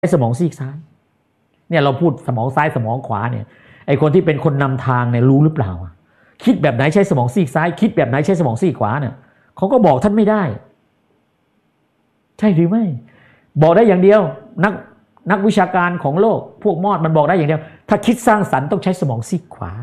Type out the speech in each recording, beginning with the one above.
สมองซีกซ้ายเนี่ยเราพูดสมองซ้ายสมองขวาเนี่ยไอคนที่เป็นคนนำทางเนี่ยรู้หรือเปล่าคิดแบบไหนใช้สมองซีกซ้ายคิดแบบไหนใช้สมองซีกขวาเนี่ยเขาก็บอกท่านไม่ได้ใช่หรือไม่บอกได้อย่างเดียวนักวิชาการของโลกพวกมอดมันบอกได้อย่างเดียวถ้าคิดสร้างสรรค์ต้องใช้สมองซีกขวา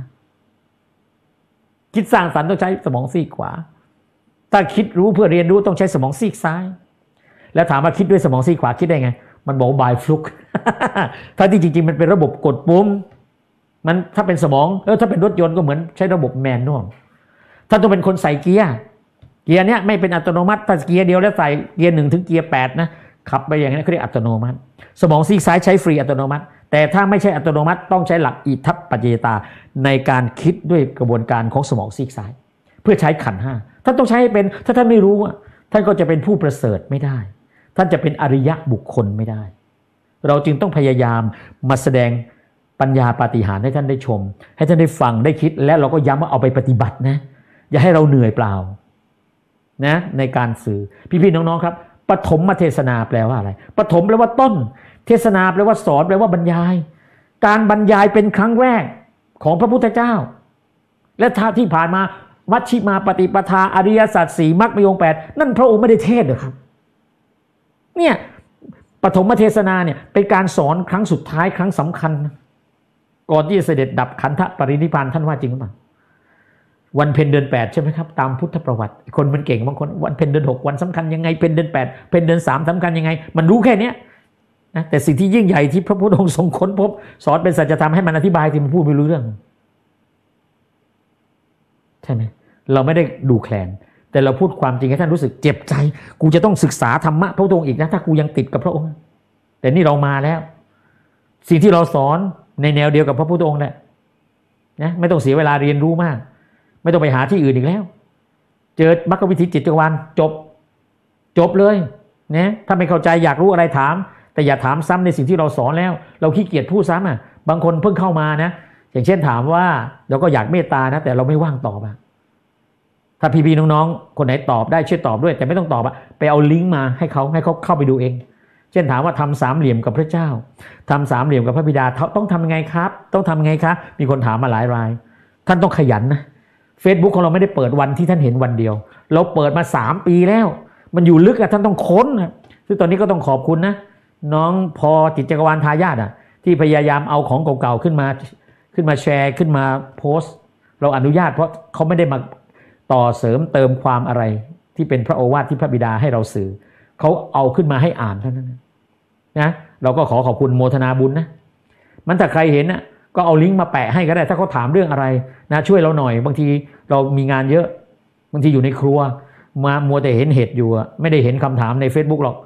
คิดสร้างสรรค์ต้องใช้สมองซีกขวาถ้าคิดรู้เพื่อเรียนรู้ต้องใช้สมองซีกซ้ายแล้วถามว่าคิดด้วยสมองซีกขวาคิดได้ไงมันบอกบายฟลุกถ้าที่จริงๆมันเป็นระบบกดปุ่มมันถ้าเป็นสมองถ้าเป็นรถยนต์ก็เหมือนใช้ระบบแมนนวลถ้าต้องเป็นคนใส่เกียร์เนี้ยไม่เป็นอัตโนมัติถ้าเกียร์เดียวแล้วใส่เกียร์1ถึงเกียร์8นะขับไปอย่างนี้เขาเรียกอัตโนมัติสมองซีกซ้ายใช้ฟรีอัตโนมัติแต่ถ้าไม่ใช่อัตโนมัติต้องใช้หลักอิทัปปัจจยตาในการคิดด้วยกระบวนการของสมองซีกซ้ายเพื่อใช้ขันธ์ห้าท่านต้องใช้ให้เป็นถ้าท่านไม่รู้ท่านก็จะเป็นผู้ประเสริฐไม่ได้ท่านจะเป็นอริยะบุคคลไม่ได้เราจึงต้องพยายามมาแสดงปัญญาปาฏิหาริย์ให้ท่านได้ชมให้ท่านได้ฟังได้คิดและเราก็ย้ำว่าเอาไปปฏิบัตินะอย่าให้เราเหนื่อยเปล่านะในการสื่อพี่ๆน้องๆครับปฐมเทศนาแปลว่าอะไรปฐมแปลว่าต้นเทศนาแปลว่าสอนแปลว่าบรรยายการบรรยายเป็นครั้งแรกของพระพุทธเจ้าและที่ผ่านมามัชฌิมาปฏิปทาอริยสัจสี่มรรคมีองค์8นั่นพระองค์ไม่ได้เทศหรอครับเนี่ยปฐมเทศนาเนี่ยเป็นการสอนครั้งสุดท้ายครั้งสำคัญก่อนที่จะเสด็จดับขันธปรินิพพานท่านว่าจริงหรือเปล่าวันเพ็ญเดือน8ใช่ไหมครับตามพุทธประวัติคนมันเก่งบางคนวันเพ็ญเดือน6วันสำคัญยังไงเพ็ญเดือน8เพ็ญเดือน3สำคัญยังไงมันรู้แค่นี้นะแต่สิ่งที่ยิ่งใหญ่ที่พระพุทธองค์ทรงค้นพบสอนเป็นสัจธรรมให้มันอธิบายที่มันพูดไม่รู้เรื่องใช่ไหมเราไม่ได้ดูแคลนแต่เราพูดความจริงให้ท่านรู้สึกเจ็บใจกูจะต้องศึกษาธรรมะพระพุทธองค์อีกนะถ้ากูยังติดกับพระองค์แต่นี่เรามาแล้วสิ่งที่เราสอนในแนวเดียวกับพระพุทธองค์แหละนะไม่ต้องเสียเวลาเรียนรู้มากไม่ต้องไปหาที่อื่นอีกแล้วเจอมรรควิธีจิตจักรวาลจบเลยนะถ้าไม่เข้าใจอยากรู้อะไรถามแต่อย่าถามซ้ำในสิ่งที่เราสอนแล้วเราขี้เกียจพูดซ้ำบางคนเพิ่งเข้ามานะอย่างเช่นถามว่าเราก็อยากเมตตานะแต่เราไม่ว่างตอบถ้าพี่ๆน้องๆคนไหนตอบได้ช่วยตอบด้วยแต่ไม่ต้องตอบไปเอาลิงก์มาให้เขาเข้าไปดูเองเช่นถามว่าทำสามเหลี่ยมกับพระเจ้าทำสามเหลี่ยมกับพระบิดาต้องทำยังไงครับต้องทำยังไงครับมีคนถามมาหลายรายท่านต้องขยันนะ Facebook ของเราไม่ได้เปิดวันที่ท่านเห็นวันเดียวเราเปิดมา3ปีแล้วมันอยู่ลึกท่านต้องค้นซึ่งตอนนี้ก็ต้องขอบคุณนะน้องพอจิตจักรวาลทายาทที่พยายามเอาของเก่าๆขึ้นมาแชร์ขึ้นมาโพสต์เราอนุญาตเพราะเขาไม่ได้มาต่อเสริมเติมความอะไรที่เป็นพระโอวาทที่พระบิดาให้เราสื่อเขาเอาขึ้นมาให้อ่านเท่านั้นนะเราก็ขอบคุณโมทนาบุญนะมันถ้าใครเห็นก็เอาลิงก์มาแปะให้ก็ได้ถ้าเขาถามเรื่องอะไรนะช่วยเราหน่อยบางทีเรามีงานเยอะบางทีอยู่ในครัวมามัวแต่เห็นเห็ดอยู่ไม่ได้เห็นคำถามใน Facebook หรอก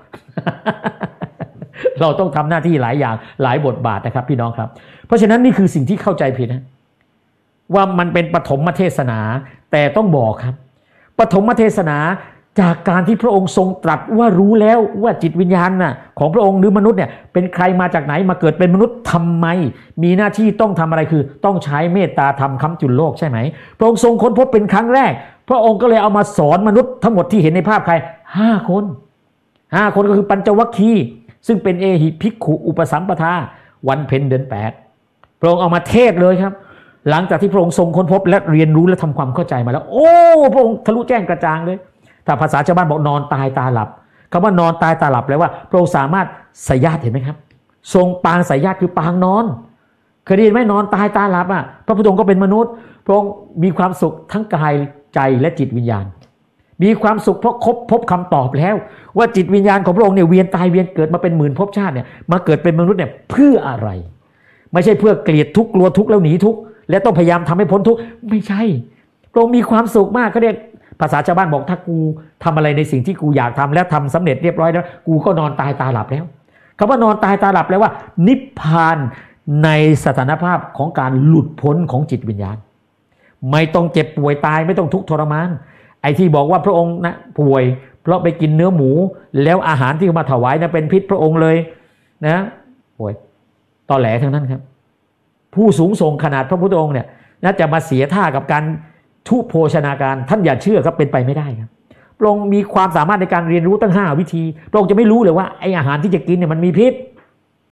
เราต้องทำหน้าที่หลายอย่างหลายบทบาทนะครับพี่น้องครับเพราะฉะนั้นนี่คือสิ่งที่เข้าใจผิดนะว่ามันเป็นปฐมเทศนาแต่ต้องบอกครับปฐมเทศนาจากการที่พระองค์ทรงตรัสว่ารู้แล้วว่าจิตวิญญาณของพระองค์หรือมนุษย์เนี่ยเป็นใครมาจากไหนมาเกิดเป็นมนุษย์ทำไมมีหน้าที่ต้องทำอะไรคือต้องใช้เมตตาธรรมค้ำจุลโลกใช่ไหมพระองค์ทรงค้นพบเป็นครั้งแรกพระองค์ก็เลยเอามาสอนมนุษย์ทั้งหมดที่เห็นในภาพใคร5 คนก็คือปัญจวัคคีย์ซึ่งเป็นเอหิภิกขุอุปสัมปทาวันเพ็ญเดือน8พระองค์เอามาเทศเลยครับหลังจากที่พระองค์ทรงค้นพบและเรียนรู้และทำความเข้าใจมาแล้วโอ้พระองค์ทะลุแจ้งกระจ่างเลยถ้าภาษาชาวบ้านบอกนอนตายตาหลับคำว่านอนตายตาหลับแปลว่าพระองค์สามารถไสยญาติเห็นไหมครับทรงปางไสยญาติคือปางนอนเคยได้ยินไหมนอนตายตาหลับพระพุทธองค์ก็เป็นมนุษย์พระองค์มีความสุขทั้งกายใจและจิตวิญญาณมีความสุขเพราะพบคำตอบแล้วว่าจิตวิญญาณของพระองค์เนี่ยเวียนตายเวียนเกิดมาเป็นหมื่นภพชาติเนี่ยมาเกิดเป็นมนุษย์เนี่ยเพื่ออะไรไม่ใช่เพื่อเกลียดทุกข์กลัวทุกข์แล้วหนีทุกข์และต้องพยายามทำให้พ้นทุกข์ไม่ใช่พระองค์มีความสุขมากก็เรียกภาษาชาวบ้านบอกถ้ากูทำอะไรในสิ่งที่กูอยากทำแล้วทำสำเร็จเรียบร้อยแล้วกูก็นอนตายตาหลับแล้วคำว่านอนตายตาหลับแปลว่านิพพานในสถานภาพของการหลุดพ้นของจิตวิญญาณไม่ต้องเจ็บป่วยตายไม่ต้องทุกข์ทรมานไอ้ที่บอกว่าพระองค์นะป่วยเพราะไปกินเนื้อหมูแล้วอาหารที่มาถวายนะเป็นพิษพระองค์เลยนะป่วยตอแหลทั้งนั้นครับผู้สูงส่งขนาดพระพุทธองค์เนี่ยน่าจะมาเสียท่ากับการทุพโภชนาการท่านอย่าเชื่อครับเป็นไปไม่ได้ครับพระองค์มีความสามารถในการเรียนรู้ตั้ง5 วิธีพระองค์จะไม่รู้เลยว่าไอ้อาหารที่จะกินเนี่ยมันมีพิษ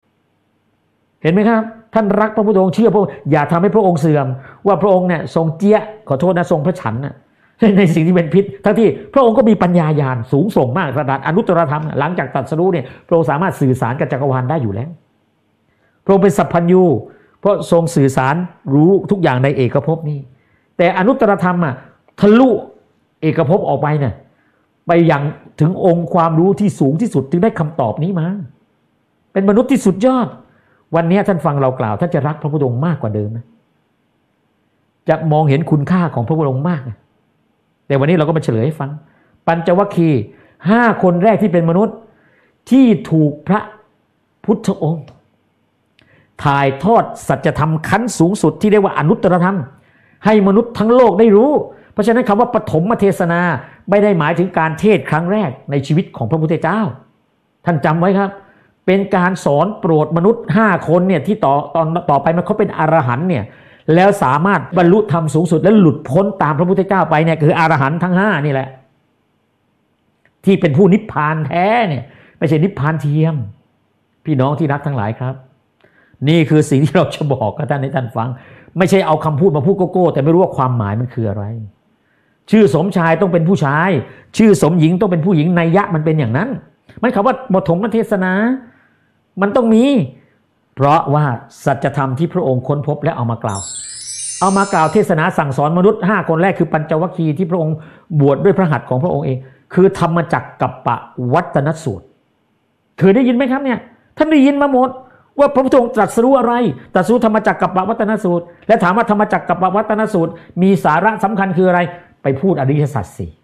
เห็นไหมครับท่านรักพระพุทธองค์เชื่อพระองค์อย่าทำให้พระองค์เสื่อมว่าพระองค์เนี่ยทรงเจี๊ยขอโทษนะทรงพระฉันนะในสิ่งที่เป็นพิษทั้งที่พระองค์ก็มีปัญญาญาณสูงส่งมากระดับอนุตตรธรรมหลังจากตรัสรู้เนี่ยพระองค์สามารถสื่อสารกับจักรวาลได้อยู่แล้วพระองค์เป็นสัพพัญญูเพราะทรงสื่อสารรู้ทุกอย่างในเอกภพนี้แต่อนุตตรธรรมอ่ะทะลุเอกภพออกไปเนี่ยไปยังถึงองค์ความรู้ที่สูงที่สุดถึงได้คำตอบนี้มาเป็นมนุษย์ที่สุดยอดวันนี้ท่านฟังเรากล่าวท่านจะรักพระพุทธองค์มากกว่าเดิมนะจะมองเห็นคุณค่าของพระพุทธองค์มากแต่วันนี้เราก็มาเฉลยให้ฟังปัญจวัคคีย์5 คนแรกที่เป็นมนุษย์ที่ถูกพระพุทธองค์ถ่ายทอดสัจธรรมขั้นสูงสุดที่เรียกว่าอนุตตรธรรมให้มนุษย์ทั้งโลกได้รู้เพราะฉะนั้นคำว่าปฐมเทศนาไม่ได้หมายถึงการเทศครั้งแรกในชีวิตของพระพุทธเจ้าท่านจำไว้ครับเป็นการสอนโปรดมนุษย์5 คนเนี่ยที่ต่อไปมันเขาเป็นอรหันต์เนี่ยแล้วสามารถบรรลุธรรมสูงสุดและหลุดพ้นตามพระพุทธเจ้าไปเนี่ยคืออรหันต์ทั้ง5นี่แหละที่เป็นผู้นิพพานแท้เนี่ยไม่ใช่นิพพานเทียมพี่น้องที่รักทั้งหลายครับนี่คือสิ่งที่เราจะบอกกับท่านให้ท่านฟังไม่ใช่เอาคำพูดมาพูดโก้ๆแต่ไม่รู้ว่าความหมายมันคืออะไรชื่อสมชายต้องเป็นผู้ชายชื่อสมหญิงต้องเป็นผู้หญิงนัยยะมันเป็นอย่างนั้นมันคำว่าปฐมเทศนามันต้องมีเพราะว่าสัจธรรมที่พระองค์ค้นพบและเอามากล่าวเทศนาสั่งสอนมนุษย์5 คนแรกคือปัญจวัคคีย์ที่พระองค์บวชด้วยพระหัตถ์ของพระองค์เองคือธรรมจักรกัปปวัตตนสูตรเคยได้ยินไหมครับเนี่ยท่านได้ยินมาหมดว่าพระพุทธองค์ตรัสรู้อะไรตรัสรู้ธรรมจักรกัปปวัตตนสูตรและถามว่าธรรมจักรกัปปวัตตนสูตรมีสาระสำคัญคืออะไรไปพูดอริยสัจ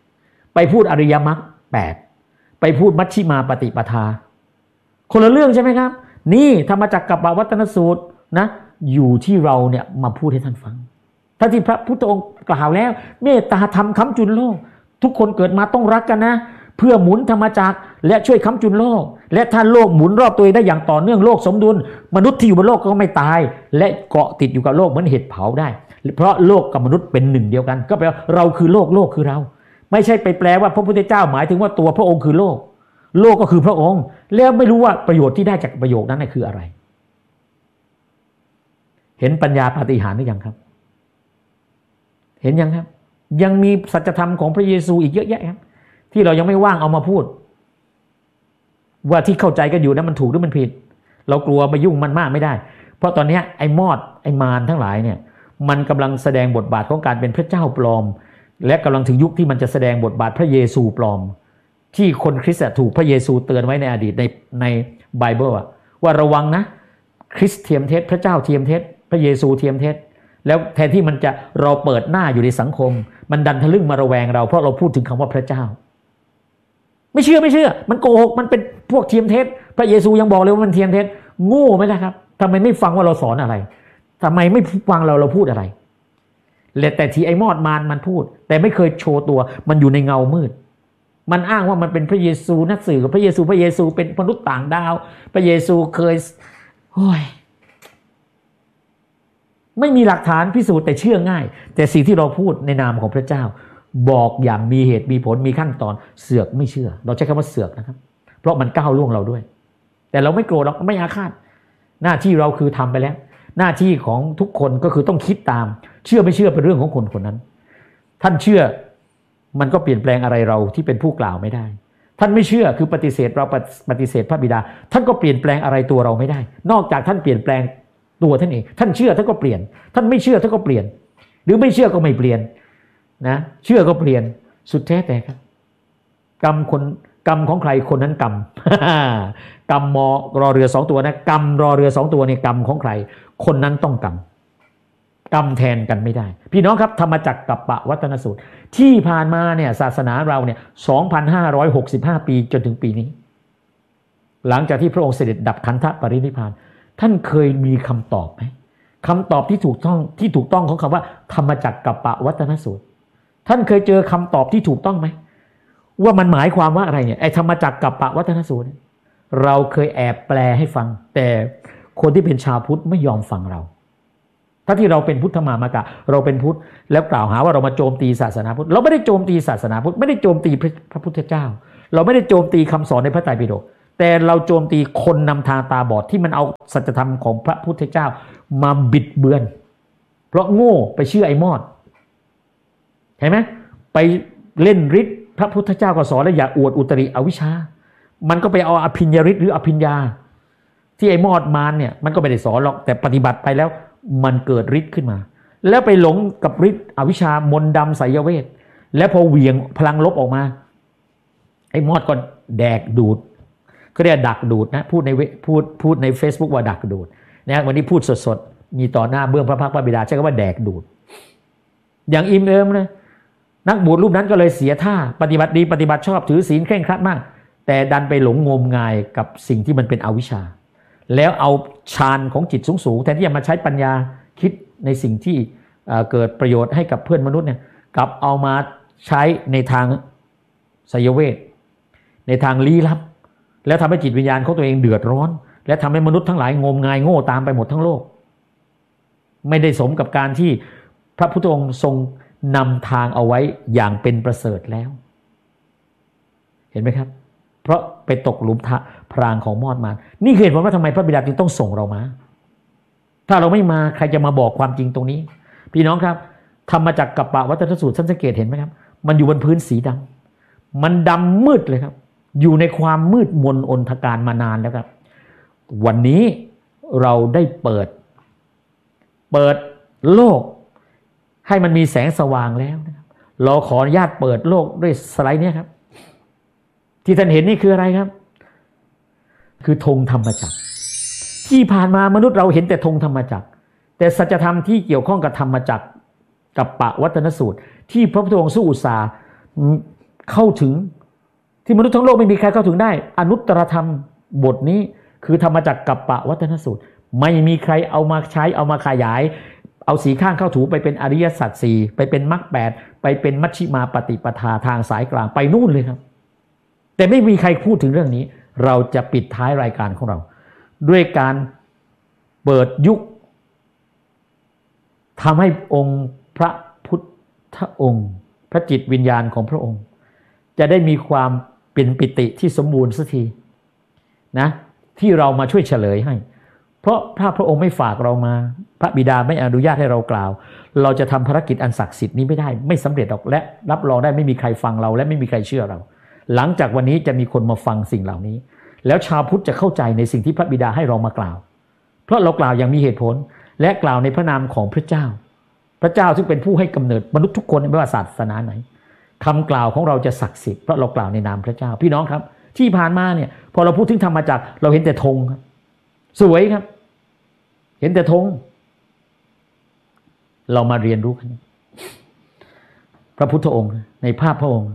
4ไปพูดอริยมรรค 8ไปพูดมัชฌิมาปฏิปทาคนละเรื่องใช่ไหมครับนี่ธรรมจักรกัปปวัตตนสูตรนะอยู่ที่เราเนี่ยมาพูดให้ท่านฟังท่านที่พระพุทธองค์กล่าวแล้วเมตตาธรรมค้ำจุนโลกทุกคนเกิดมาต้องรักกันนะเพื่อหมุนธรรมจักรและช่วยค้ำจุนโลกและถ้าโลกหมุนรอบตัวเองได้อย่างต่อเนื่องโลกสมดุลมนุษย์ที่อยู่บนโลกก็ไม่ตายและเกาะติดอยู่กับโลกเหมือนเห็ดเผาได้เพราะโลกกับมนุษย์เป็นหนึ่งเดียวกันก็แปลว่าเราคือโลกโลกคือเราไม่ใช่ไปแปลว่าพระพุทธเจ้าหมายถึงว่าตัวพระองค์คือโลกโลกก็คือพระองค์แล้วไม่รู้ว่าประโยชน์ที่ได้จากประโยคนั้นคืออะไรเห็นปัญญาปาฏิหาริย์หรือยังครับเห็นยังครับยังมีสัจธรรมของพระเยซูอีกเยอะแยะครับที่เรายังไม่ว่างเอามาพูดว่าที่เข้าใจกันอยู่นั้นมันถูกหรือมันผิดเรากลัวไปยุ่งมันมากไม่ได้เพราะตอนนี้ไอ้มอดไอ้มารทั้งหลายเนี่ยมันกำลังแสดงบทบาทของการเป็นพระเจ้าปลอมและกำลังถึงยุคที่มันจะแสดงบทบาทพระเยซูปลอมที่คนคริสต์ถูกพระเยซูเตือนไว้ในอดีตในไบเบิลว่าระวังนะคริสต์เทียมเท็จพระเจ้าเทียมเท็จพระเยซูเทียมเท็จแล้วแทนที่มันจะเราเปิดหน้าอยู่ในสังคมมันดันทะลึ่งมาระแวงเราเพราะเราพูดถึงคำว่าพระเจ้าไม่เชื่อมันโกหกมันเป็นพวกเทียมเท็จพระเยซูยังบอกเลยว่ามันเทียมเท็จโง่ไหมล่ะครับทำไมไม่ฟังว่าเราสอนอะไรทำไมไม่ฟังเราพูดอะไรแต่ทีไอ้มอดมารมันพูดแต่ไม่เคยโชว์ตัวมันอยู่ในเงามืดมันอ้างว่ามันเป็นพระเยซูนักสื่อกับพระเยซูเป็นมนุษย์ต่างดาวพระเยซูเคยไม่มีหลักฐานพิสูจน์แต่เชื่อง่ายแต่สิ่งที่เราพูดในนามของพระเจ้าบอกอย่างมีเหตุมีผลมีขั้นตอนเสือกไม่เชื่อเราใช้คำว่าเสือกนะครับเพราะมันก้าวล่วงเราด้วยแต่เราไม่โกรธเราไม่อาฆาตหน้าที่เราคือทำไปแล้วหน้าที่ของทุกคนก็คือต้องคิดตามเชื่อไม่เชื่อเป็นเรื่องของคนคนนั้นท่านเชื่อมันก็เปลี่ยนแปลงอะไรเราที่เป็นผู้กล่าวไม่ได้ท่านไม่เชื่อคือปฏิเสธเราปฏิเสธพระบิดาท่านก็เปลี่ยนแปลงอะไรตัวเราไม่ได้นอกจากท่านเปลี่ยนแปลงตัวท่านเองท่านเชื่อท่านก็เปลี่ยนท่านไม่เชื่อท่านก็เปลี่ยนหรือไม่เชื่อก็ไม่เปลี่ยนนะเชื่อก็เปลี่ยนสุดแท้แต่ครับกรรมของใครคนนั้นกรรม กรรมมรอเรือ2 ตัวนะกรรมรอเรือ2 ตัวเนี่ยกรรมของใครคนนั้นต้องกรรมแทนกันไม่ได้พี่น้องครับธรรมจักรกัปปวัตตนสูตรที่ผ่านมาเนี่ยศาสนาเราเนี่ย 2,565 ปีจนถึงปีนี้หลังจากที่พระองค์เสด็จดับขันธปรินิพพานท่านเคยมีคำตอบไหมคำตอบที่ถูกต้องของคำว่าธรรมจักรกัปปวัตตนสูตรท่านเคยเจอคำตอบที่ถูกต้องไหมว่ามันหมายความว่าอะไรเนี่ยไอ้ธรรมจักรกัปปวัตตนสูตรเราเคยแอบแปลให้ฟังแต่คนที่เป็นชาวพุทธไม่ยอมฟังเราถ้าที่เราเป็นพุทธมามากะเราเป็นพุทธแล้วกล่าวหาว่าเรามาโจมตีศาสนาพุทธเราไม่ได้โจมตีศาสนาพุทธไม่ได้โจมตีพระพุทธเจ้าเราไม่ได้โจมตีคำสอนในพระไตรปิฎกแต่เราโจมตีคนนำทางตาบอดที่มันเอาสัจธรรมของพระพุทธเจ้ามาบิดเบือนเพราะโง่ไปเชื่อไอ้มอดเห็นไหมไปเล่นฤทธิ์พระพุทธเจ้าก็สอนแล้วอย่าอวดอุตริอวิชชามันก็ไปเอาอภิญญาฤทธิ์หรืออภิญญาที่ไอ้มอดมารเนี่ยมันก็ไม่ได้สอนหรอกแต่ปฏิบัติไปแล้วมันเกิดฤทธิ์ขึ้นมาแล้วไปหลงกับฤทธิ์อวิชชามนต์ดำไสยเวทแล้วพอเหวี่ยงพลังลบออกมาไอ้มอดก็แดกดูดเขาเรียกดักดูดนะพูดใน Facebook ว่าดักดูดนะวันนี้พูดสดๆมีต่อหน้าเบื้องพระพักตร์พระบิดาใช้คำว่าแดกดูดอย่างอิมเอิมนะนักบวชรูปนั้นก็เลยเสียท่าปฏิบัติดีปฏิบัติชอบถือศีลเคร่งครัดมากแต่ดันไปหลงงมงายกับสิ่งที่มันเป็นอวิชชาแล้วเอาฌานของจิตสูงๆแทนที่จะมาใช้ปัญญาคิดในสิ่งที่เกิดประโยชน์ให้กับเพื่อนมนุษย์เนี่ยกลับเอามาใช้ในทางไสยเวทในทางลี้ลับแล้วทำให้จิตวิญญาณของตัวเองเดือดร้อนและทำให้มนุษย์ทั้งหลายงมงายโง่ตามไปหมดทั้งโลกไม่ได้สมกับการที่พระพุทธองค์ทรงนำทางเอาไว้อย่างเป็นประเสริฐแล้วเห็นไหมครับเพราะไปตกหลุมพรางของมอดมารนี่คือเหตุผลว่าทำไมพระบิดาจึงต้องส่งเรามาถ้าเราไม่มาใครจะมาบอกความจริงตรงนี้พี่น้องครับธรรมจักรกัปปวัตตสูตรท่านสังเกตเห็นไหมครับมันอยู่บนพื้นสีดำมันดำมืดเลยครับอยู่ในความมืดมนอนทการมานานแล้วครับวันนี้เราได้เปิดโลกให้มันมีแสงสว่างแล้วนะครับเราขออนุญาตเปิดโลกด้วยสไลด์นี้ครับที่ท่านเห็นนี่คืออะไรครับคือธงธรรมจักรที่ผ่านมามนุษย์เราเห็นแต่ธงธรรมจักรแต่สัจธรรมที่เกี่ยวข้องกับธรรมจักรกับปวัตตนสูตรที่พระพุทธองค์สู้อุตสาห์เข้าถึงที่มนุษย์ทั้งโลกไม่มีใครเข้าถึงได้อนุตตรธรรมบทนี้คือธรรมจักรกับปวัตตนสูตรไม่มีใครเอามาใช้เอามาขยายเอาสีข้างเข้าถูไปเป็นอริยสัจสี่ไปเป็นมรรคแปดไปเป็นมัชฌิมาปฏิปทาทางสายกลางไปนู่นเลยครับแต่ไม่มีใครพูดถึงเรื่องนี้เราจะปิดท้ายรายการของเราด้วยการเปิดยุคทำให้องค์พระพุทธองค์พระจิตวิญญาณของพระองค์จะได้มีความเป็นปิติที่สมบูรณ์สักทีนะที่เรามาช่วยเฉลยให้เพราะพระองค์ไม่ฝากเรามาพระบิดาไม่อนุญาตให้เรากล่าวเราจะทำภารกิจอันศักดิ์สิทธิ์นี้ไม่ได้ไม่สำเร็จหรอกและรับรองได้ไม่มีใครฟังเราและไม่มีใครเชื่อเราหลังจากวันนี้จะมีคนมาฟังสิ่งเหล่านี้แล้วชาวพุทธจะเข้าใจในสิ่งที่พระบิดาให้เรามากล่าวเพราะเรากล่าวอย่างมีเหตุผลและกล่าวในพระนามของพระเจ้าพระเจ้าซึ่งเป็นผู้ให้กำเนิดมนุษย์ทุกคนไม่ว่าศาสนาไหนคำกล่าวของเราจะศักดิ์สิทธิ์เพราะเรากล่าวในนามพระเจ้าพี่น้องครับที่ผ่านมาเนี่ยพอเราพูดถึงธรรมจักรเราเห็นแต่ธงครับสวยครับเห็นแต่ธงเรามาเรียนรู้กันพระพุทธองค์ในภาพพระองค์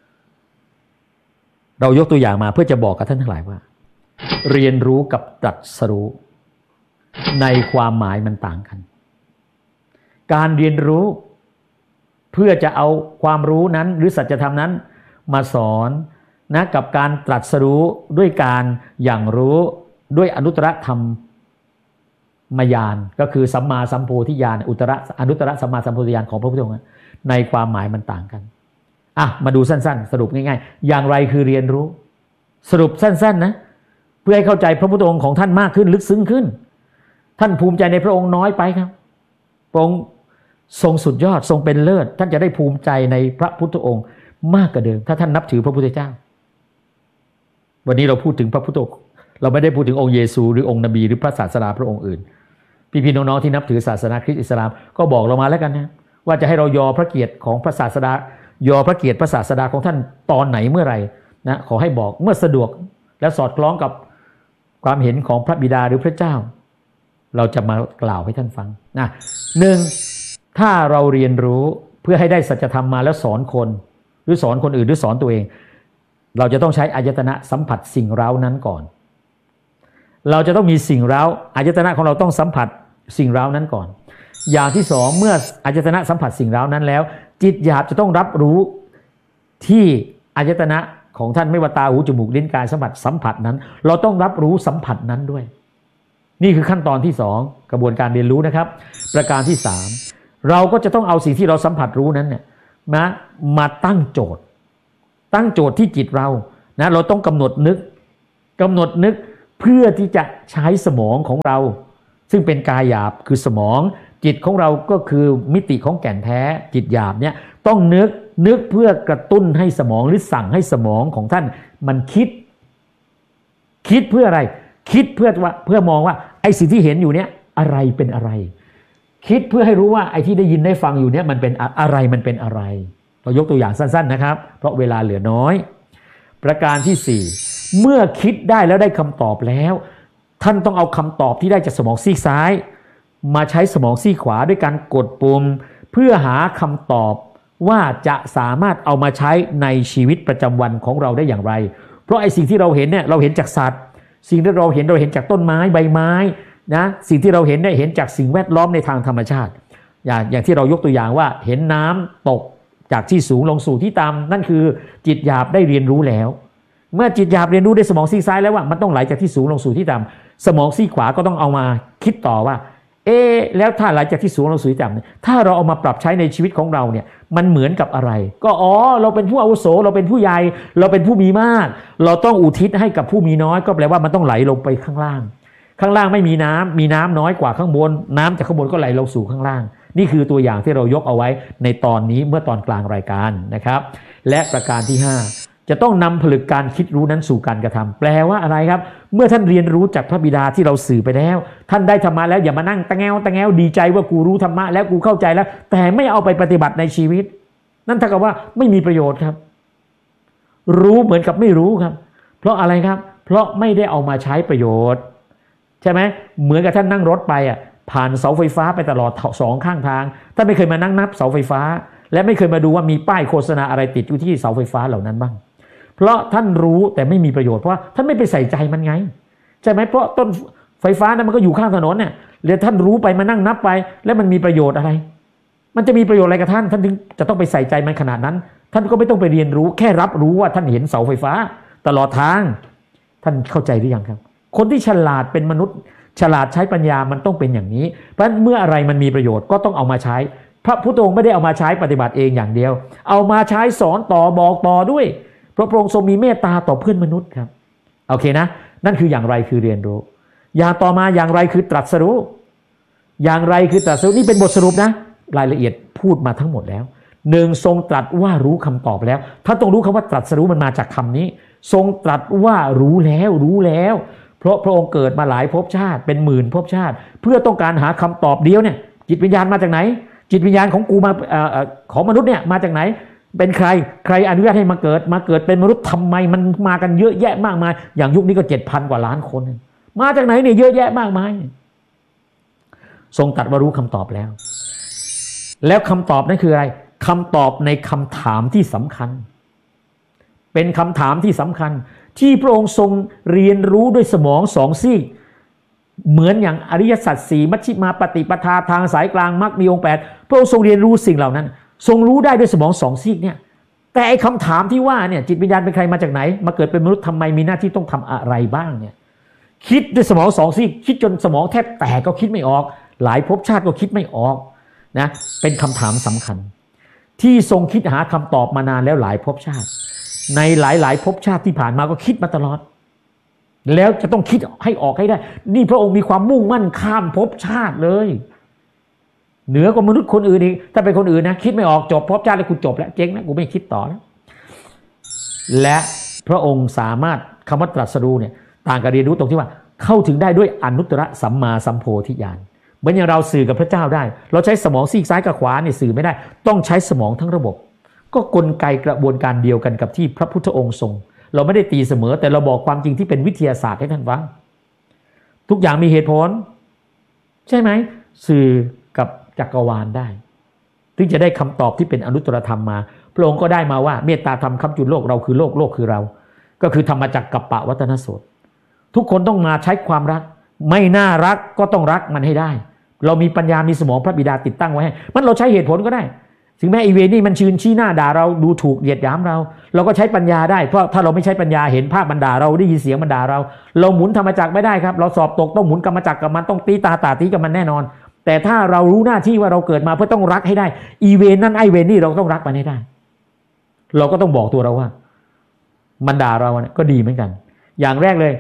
เรายกตัวอย่างมาเพื่อจะบอกกับท่านทั้งหลายว่าเรียนรู้กับตรัสรู้ในความหมายมันต่างกันการเรียนรู้เพื่อจะเอาความรู้นั้นหรือสัจธรรมนั้นมาสอนนะกับการตรัสรู้ด้วยการอย่างรู้ด้วยอนุตตรธรรมญาณก็คือสัมมาสัมโพธิญาณอนุตตรสัมมาสัมโพธิญาณของพระพุทธองค์ในความหมายมันต่างกันมาดูสั้นๆสรุปง่ายๆอย่างไรคือเรียนรู้สรุปสั้นๆนะเพื่อให้เข้าใจพระพุทธองค์ของท่านมากขึ้นลึกซึ้งขึ้นท่านภูมิใจในพระองค์น้อยไปครับพระองค์ทรงสุดยอดทรงเป็นเลิศท่านจะได้ภูมิใจในพระพุทธองค์มากกว่าเดิมถ้าท่านนับถือพระพุทธเจ้าวันนี้เราพูดถึงพระพุทธองค์เราไม่ได้พูดถึงองค์เยซูหรือองค์นบีหรือพระศาสดาพระองค์อื่นพี่ๆน้องๆที่นับถือศาสนาคริสต์อิสลามก็บอกเรามาแล้วกันนะว่าจะให้เรายอพระเกียรติของพระศาสดายอพระเกียรติพระศาสดาของท่านตอนไหนเมื่อไหร่นะขอให้บอกเมื่อสะดวกและสอดคล้องกับความเห็นของพระบิดาหรือพระเจ้าเราจะมากล่าวให้ท่านฟังนะหนึ่งถ้าเราเรียนรู้เพื่อให้ได้สัจธรรมมาแล้วสอนคนหรือสอนคนอื่นหรือสอนตัวเองเราจะต้องใช้อายตนะสัมผัสสิ่งเร้านั้นก่อนเราจะต้องมีสิ่งเร้าอายตนะของเราต้องสัมผัสสิ่งเร้านั้นก่อนอย่างที่สองเมื่ออายตนะสัมผัสสิ่งเร้านั้นแล้วจิตหยาบจะต้องรับรู้ที่อายตนะของท่านไม่ว่าตาหูจมูกลิ้นกายสัมผัสนั้นเราต้องรับรู้สัมผัสนั้นด้วยนี่คือขั้นตอนที่สองกระบวนการเรียนรู้นะครับประการที่สามเราก็จะต้องเอาสิ่งที่เราสัมผัสรู้นั้นเนี่ยมาตั้งโจทย์ที่จิตเรานะเราต้องกำหนดนึกกำหนดนึกเพื่อที่จะใช้สมองของเราซึ่งเป็นกายหยาบคือสมองจิตของเราก็คือมิติของแก่นแท้จิตหยาบเนี่ยต้องนึกเพื่อกระตุ้นให้สมองหรือสั่งให้สมองของท่านมันคิดเพื่ออะไรคิดเพื่อมองว่าไอ้สิ่งที่เห็นอยู่เนี่ยอะไรเป็นอะไรคิดเพื่อให้รู้ว่าไอ้ที่ได้ยินได้ฟังอยู่เนี่ยมันเป็นอะไรมันเป็นอะไรเรายกตัวอย่างสั้นๆนะครับเพราะเวลาเหลือน้อยประการที่4เมื่อคิดได้แล้วได้คำตอบแล้วท่านต้องเอาคำตอบที่ได้จากสมองซีกซ้ายมาใช้สมองซีกขวาด้วยการกดปุ่มเพื่อหาคำตอบว่าจะสามารถเอามาใช้ในชีวิตประจำวันของเราได้อย่างไรเพราะไอ้สิ่งที่เราเห็นเนี่ยเราเห็นจากสัตว์สิ่งที่เราเห็นจากต้นไม้ใบไม้นะสิ่งที่เราเห็นเนี่ยเห็นจากสิ่งแวดล้อมในทางธรรมชาติอย่างที่เรายกตัวอย่างว่าเห็นน้ำตกจากที่สูงลงสู่ที่ต่ำนั่นคือจิตหยาบได้เรียนรู้แล้วเมื่อจิตหยาบเรียนรู้ในสมองซีกซ้ายแล้วว่ามันต้องไหลจากที่สูงลงสู่ที่ต่ำสมองซีกขวาก็ต้องเอามาคิดต่อว่าแล้วถ้าไหลจากที่สูงลงสู่ที่ต่ำถ้าเราเอามาปรับใช้ในชีวิตของเราเนี่ยมันเหมือนกับอะไรก็เราเป็นผู้อาวุโสเราเป็นผู้ใหญ่เราเป็นผู้มีมากเราต้องอุทิศให้กับผู้มีน้อยก็แปลว่ามันต้องไหลลงไปข้างล่างไม่มีน้ำมีน้ำน้อยกว่าข้างบนน้ำจากข้างบนก็ไหลลงสู่ข้างล่างนี่คือตัวอย่างที่เรายกเอาไว้ในตอนนี้เมื่อตอนกลางรายการนะครับและประการที่5จะต้องนำผลึกการคิดรู้นั้นสู่การกระทำแปลว่าอะไรครับเมื่อท่านเรียนรู้จากพระบิดาที่เราสื่อไปแล้วท่านได้ธรรมะแล้วอย่ามานั่งตะแงวดีใจว่ากูรู้ธรรมะแล้วกูเข้าใจแล้วแต่ไม่เอาไปปฏิบัติในชีวิตนั่นเท่ากับว่าไม่มีประโยชน์ครับรู้เหมือนกับไม่รู้ครับเพราะอะไรครับเพราะไม่ได้เอามาใช้ประโยชน์ใช่ไหมเหมือนกับท่านนั่งรถไปผ่านเสาไฟฟ้าไปตลอด2ข้างทางท่านไม่เคยมานั่งนับเสาไฟฟ้าและไม่เคยมาดูว่ามีป้ายโฆษณาอะไรติดอยู่ที่เสาไฟฟ้าเหล่านั้นบ้างเพราะท่านรู้แต่ไม่มีประโยชน์เพราะท่านไม่ไปใส่ใจมันไงใช่ไหมเพราะต้นไฟฟ้านั้นมันก็อยู่ข้างถนนเนี่ยแล้วท่านรู้ไปมานั่งนับไปแล้วมันมีประโยชน์อะไรมันจะมีประโยชน์อะไรกับท่านถึงจะต้องไปใส่ใจมันขนาดนั้นท่านก็ไม่ต้องไปเรียนรู้แค่รับรู้ว่าท่านเห็นเสาไฟฟ้าตลอดทางท่านเข้าใจหรือยังครับคนที่ฉลาดเป็นมนุษย์ฉลาดใช้ปัญญามันต้องเป็นอย่างนี้เพราะเมื่ออะไรมันมีประโยชน์ก็ต้องเอามาใช้พระพุทธองค์ไม่ได้เอามาใช้ปฏิบัติเองอย่างเดียวเอามาใช้สอนต่อบอกต่อด้วยเพราะพระองค์ทรงมีเมตตาต่อเพื่อนมนุษย์ครับโอเคนะนั่นคืออย่างไรคือเรียนรู้อย่างต่อมาอย่างไรคือตรัสรู้อย่างไรคือตรัสรู้นี่เป็นบทสรุปนะรายละเอียดพูดมาทั้งหมดแล้ว1ทรงตรัสว่ารู้คำตอบแล้วถ้าต้องรู้คำว่าตรัสรู้มันมาจากคำนี้ทรงตรัสว่ารู้แล้วเพราะพระองค์เกิดมาหลายภพชาติเป็นหมื่นภพชาติเพื่อต้องการหาคำตอบเดียวเนี่ยจิตวิญญาณมาจากไหนจิตวิญญาณของกูมาของมนุษย์เนี่ยมาจากไหนเป็นใครอนุญาตให้มาเกิดเป็นมนุษย์ทำไมมันมากันเยอะแยะมากมายอย่างยุคนี้ก็ 7,000 กว่าล้านคนมาจากไหนเนี่ยเยอะแยะมากมายทรงตรัสว่ารู้คำตอบแล้วคำตอบนั้นคืออะไรคำตอบในคำถามที่สำคัญเป็นคำถามที่สำคัญที่พระองค์ทรงเรียนรู้ด้วยสมอง2ซีกเหมือนอย่างอริยสัจ4มัชฌิมาปฏิปทาทางสายกลางมรรคมีองค์8พระองค์ทรงเรียนรู้สิ่งเหล่านั้นทรงรู้ได้ด้วยสมอง2ซีกเนี่ยแต่ไอ้คำถามที่ว่าเนี่ยจิตวิญญาณเป็นใครมาจากไหนมาเกิดเป็นมนุษย์ทำไมมีหน้าที่ต้องทำอะไรบ้างเนี่ยคิดด้วยสมอง2ซีกคิดจนสมองแทบแตกก็คิดไม่ออกหลายภพชาติก็คิดไม่ออกนะเป็นคำถามสำคัญที่ทรงคิดหาคำตอบมานานแล้วหลายภพชาติในหลายภพชาติที่ผ่านมาก็คิดมาตลอดแล้วจะต้องคิดให้ออกให้ได้นี่พระองค์มีความมุ่งมั่นข้ามภพชาติเลยเหนือกว่ามนุษย์คนอื่นอีกถ้าเป็นคนอื่นนะคิดไม่ออกจบภพชาติแล้วกูจบแล้วเจ๊งนะกูไม่คิดต่อแล้วและพระองค์สามารถคำว่าตรัสรู้เนี่ยต่างกับเรียนรู้ตรงที่ว่าเข้าถึงได้ด้วยอนุตตรสัมมาสัมโพธิญาณเหมือนอย่างเราสื่อกับพระเจ้าได้เราใช้สมองซีกซ้ายกับขวาเนี่ยสื่อไม่ได้ต้องใช้สมองทั้งระบบก็กลไกกระบวนการเดียวกันกับที่พระพุทธองค์ทรงเราไม่ได้ตีเสมอแต่เราบอกความจริงที่เป็นวิทยาศาสตร์ให้ท่านฟังทุกอย่างมีเหตุผลใช่ไหมสื่อกับจักรวาลได้ถึงจะได้คำตอบที่เป็นอนุตตรธรรมมาพระองค์ก็ได้มาว่าเมตตาธรรมค้ำจุนโลกเราคือโลกคือเราก็คือธรรมจักรกัปปวัตนสูตรทุกคนต้องมาใช้ความรักไม่น่ารักก็ต้องรักมันให้ได้เรามีปัญญามีสมองพระบิดาติดตั้งไว้ให้มันเราใช้เหตุผลก็ได้ถึงแม้อีเวนี่มันชี้หน้าด่าเราดูถูกเหยียดหยามเราก็ใช้ปัญญาได้เพราะถ้าเราไม่ใช้ปัญญาเห็นภาพมันด่าเราได้ยินเสียงมันด่าเราหมุนธรรมจักรไม่ได้ครับเราสอบตกต้องหมุนกรรมจักรกับมันต้องตีกับมันแน่นอนแต่ถ้าเรารู้หน้าที่ว่าเราเกิดมาเพื่อต้องรักให้ได้อีเวนนั่นไอเวนนี่เราต้องรักมันให้ได้เราก็ต้องบอกตัวเราว่ามันด่าเราเนี่ยก็ดีเหมือนกันอย่างแรกเลย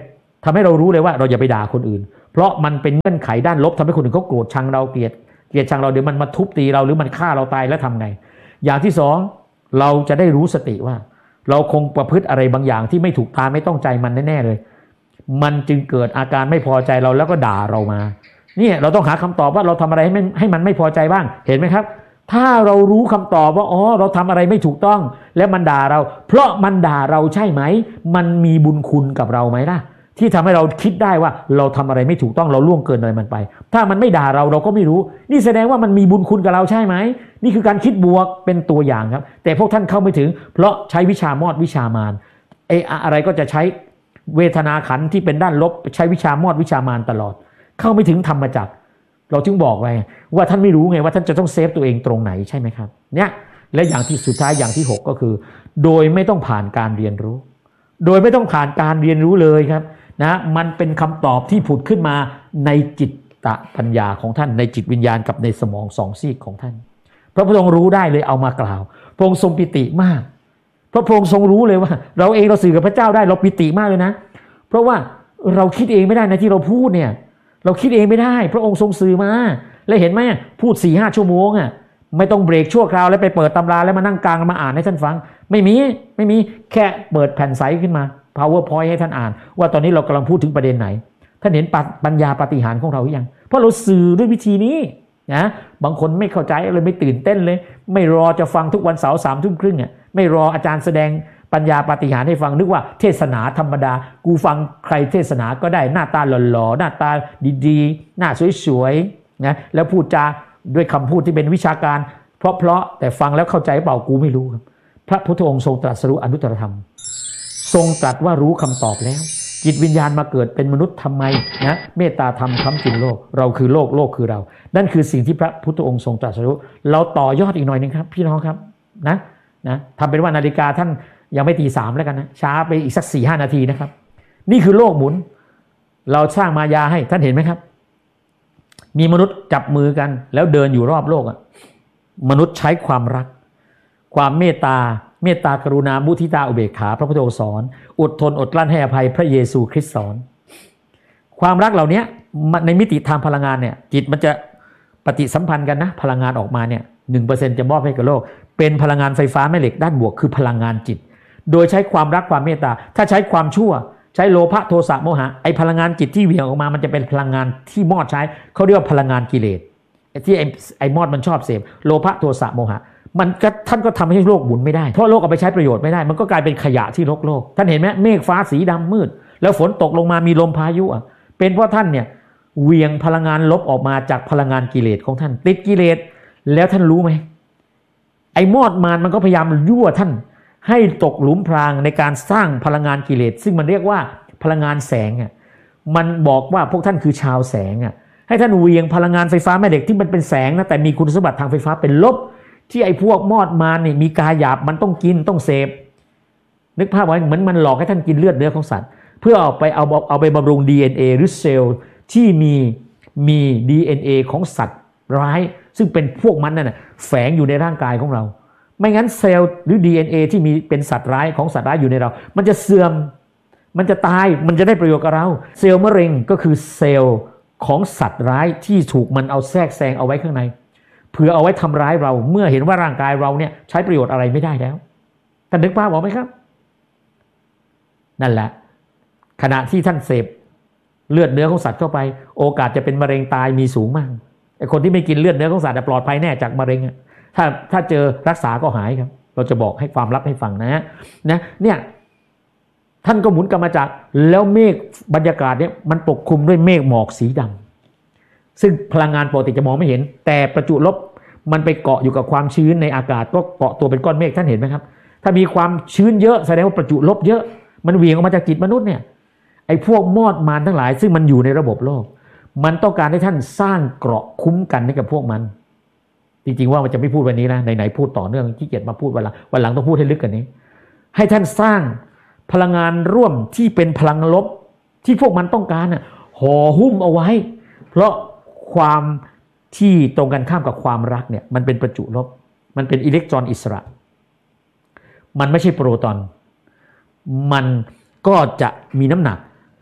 ทำให้เรารู้เลยว่าเราอย่าไปด่าคนอื่นเพราะมันเป็นเงื่อนไขด้านลบทำให้คนอื่นเขาโกรธชังเราเกลียดชังเราเดี๋ยวมันมาทุบตีเราหรือมันฆ่าเราตายแล้วทำไงอย่างที่สองเราจะได้รู้สติว่าเราคงประพฤติอะไรบางอย่างที่ไม่ถูกตามไม่ต้องใจมันแน่ๆเลยมันจึงเกิดอาการไม่พอใจเราแล้วก็ด่าเรามาเนี่ยเราต้องหาคำตอบว่าเราทำอะไรให้มันไม่พอใจบ้างเห็นไหมครับถ้าเรารู้คำตอบว่าอ๋อเราทำอะไรไม่ถูกต้องและมันด่าเราเพราะมันด่าเราใช่ไหมมันมีบุญคุณกับเราไหมล่ะที่ทำให้เราคิดได้ว่าเราทำอะไรไม่ถูกต้องเราล่วงเกินอะไรมันไปถ้ามันไม่ด่าเราก็ไม่รู้นี่แสดงว่ามันมีบุญคุณกับเราใช่ไหมนี่คือการคิดบวกเป็นตัวอย่างครับแต่พวกท่านเข้าไม่ถึงเพราะใช้วิชามอดวิชามารอะไรก็จะใช้เวทนาขันธ์ที่เป็นด้านลบใช้วิชามอดวิชามารตลอดเข้าไม่ถึงธรรมจักรเราจึงบอกไว้ว่าท่านไม่รู้ไงว่าท่านจะต้องเซฟตัวเองตรงไหนใช่ไหมครับเนี่ยและอย่างที่สุดท้ายอย่างที่6ก็คือโดยไม่ต้องผ่านการเรียนรู้โดยไม่ต้องผ่านการเรียนรู้เลยครับนะมันเป็นคำตอบที่ผุดขึ้นมาในจิตตปัญญาของท่านในจิตวิญญาณกับในสมองสองซีกของท่านพระพุทธองค์รู้ได้เลยเอามากล่าวพระองค์ทรงปิติมากเพราะพระองค์ทรงรู้เลยว่าเราเองเราสื่อกับพระเจ้าได้เราปิติมากเลยนะเพราะว่าเราคิดเองไม่ได้นะที่เราพูดเนี่ยเราคิดเองไม่ได้พระองค์ทรงสื่อมาแล้วเห็นไหมพูด 4-5 ชั่วโมงอ่ะไม่ต้องเบรกชั่วคราวแล้วไปเปิดตำราแล้วมานั่งกลางมาอ่านให้ท่านฟังไม่มีแค่เปิดแผ่นใสขึ้นมา PowerPoint ให้ท่านอ่านว่าตอนนี้เรากำลังพูดถึงประเด็นไหนท่านเห็นปัญญาปาฏิหาริย์ของเราหรือยังเพราะเราสื่อด้วยวิธีนี้นะบางคนไม่เข้าใจเลยไม่ตื่นเต้นเลยไม่รอจะฟังทุกวันเสาร์ 3:30 อ่ะไม่รออาจารย์แสดงปัญญาปาฏิหาริย์ให้ฟังนึกว่าเทศนาธรรมดากูฟังใครเทศนาก็ได้หน้าตาหล่อๆหน้าตาดีๆหน้าสวยๆนะแล้วพูดจาด้วยคำพูดที่เป็นวิชาการเพราะแต่ฟังแล้วเข้าใจเปล่ากูไม่รู้ครับพระพุทธองค์ทรงตรัสรู้อนุตตรธรรมทรงตรัสว่ารู้คำตอบแล้วจิตวิญญาณมาเกิดเป็นมนุษย์ทำไมนะเมตตาธรรมค้ำจุนโลกเราคือโลกโลกคือเรานั่นคือสิ่งที่พระพุทธองค์ทรงตรัสรู้เราต่อยอดอีกหน่อยนึงครับพี่น้องครับนะทำเป็นว่านาฬิกาท่านยังไม่ตี 3แล้วกันนะช้าไปอีกสัก 4-5 นาทีนะครับนี่คือโลกหมุนเราสร้างมายาให้ท่านเห็นไหมครับมีมนุษย์จับมือกันแล้วเดินอยู่รอบโลกมนุษย์ใช้ความรักความเมตตากรุณามุทิตาอุเบกขาพระพุทธองค์สอนอดทนอดกลั้นให้อภัยพระเยซูคริสต์สอนความรักเหล่านี้ในมิติทางพลังงานเนี่ยจิตมันจะปฏิสัมพันธ์กันนะพลังงานออกมาเนี่ย 1% จะมอบให้กับโลกเป็นพลังงานไฟฟ้าแม่เหล็กด้านบวกคือพลังงานจิตโดยใช้ความรักความเมตตาถ้าใช้ความชั่วใช้โลภะโทสะโมหะไอพลังงานจิตที่เหวี่ยงออกมามันจะเป็นพลังงานที่มอดใช้เขาเรียกว่าพลังงานกิเลสที่ไอมอดมันชอบเสพโลภะโทสะโมหะมันก็ท่านก็ทำให้โลกหมุนไม่ได้เพราะโลกเอาไปใช้ประโยชน์ไม่ได้มันก็กลายเป็นขยะที่โลกท่านเห็นไหมเมฆฟ้าสีดำมืดแล้วฝนตกลงมามีลมพายุเป็นเพราะท่านเนี่ยเหวี่ยงพลังงานลบออกมาจากพลังงานกิเลสของท่านติดกิเลสแล้วท่านรู้ไหมไอ้มอดมารมันก็พยายามยั่วท่านให้ตกหลุมพรางในการสร้างพลังงานกิเลสซึ่งมันเรียกว่าพลังงานแสงมันบอกว่าพวกท่านคือชาวแสงให้ท่านเหวี่ยงพลังงานไฟฟ้าแม่เหล็กที่มันเป็นแสงนะแต่มีคุณสมบัติทางไฟฟ้าเป็นลบที่ไอ้พวกมอดมารนี่มีกายหยาบมันต้องกินต้องเสพนึกภาพไว้เหมือนมันหลอกให้ท่านกินเลือดเนื้อของสัตว์เพื่อเอาไปบำรุง DNA หรือเซลล์ที่มี DNA ของสัตว์ร้ายซึ่งเป็นพวกมันนั่นน่ะแฝงอยู่ในร่างกายของเราไม่งั้นเซลล์หรือ DNA ที่มีเป็นสัตว์ร้ายของสัตว์ร้ายอยู่ในเรามันจะเสื่อมมันจะตายมันจะได้ประโยชน์กับเราเซลล์มะเร็งก็คือเซลล์ของสัตว์ร้ายที่ถูกมันเอาแทรกแซงเอาไว้ข้างในเพื่อเอาไว้ทำร้ายเราเมื่อเห็นว่าร่างกายเราเนี่ยใช้ประโยชน์อะไรไม่ได้แล้วท่านนึกภาพออกไหมครับนั่นแหละขณะที่ท่านเสพเลือดเนื้อของสัตว์เข้าไปโอกาสจะเป็นมะเร็งตายมีสูงมากไอ้คนที่ไม่กินเลือดเนื้อของสัตว์ปลอดภัยแน่จากมะเร็งถ้าเจอรักษาก็หายครับเราจะบอกให้ความลับให้ฟังเนี่ยท่านก็หมุนกลับมาจากแล้วเมฆบรรยากาศเนี่ยมันปกคลุมด้วยเมฆหมอกสีดำซึ่งพลังงานปกติจะมองไม่เห็นแต่ประจุลบมันไปเกาะอยู่กับความชื้นในอากาศก็เกาะตัวเป็นก้อนเมฆท่านเห็นไหมครับถ้ามีความชื้นเยอะแสดงว่าประจุลบเยอะมันเหวี่ยงออกมาจากจิตมนุษย์เนี่ยไอ้พวกมอดมารทั้งหลายซึ่งมันอยู่ในระบบโลกมันต้องการให้ท่านสร้างเกราะคุ้มกันให้กับพวกมันจริงๆว่ามันจะไม่พูดวันนี้นะไหนๆพูดต่อเนื่องขี้เกียจมาพูดวันหลังต้องพูดให้ลึกกว่านี้ให้ท่านสร้างพลังงานร่วมที่เป็นพลังลบที่พวกมันต้องการห่อหุ้มเอาไว้เพราะความที่ตรงกันข้ามกับความรักเนี่ยมันเป็นประจุลบมันเป็นอิเล็กตรอนอิสระมันไม่ใช่โปรตอนมันก็จะมีน้ำหนัก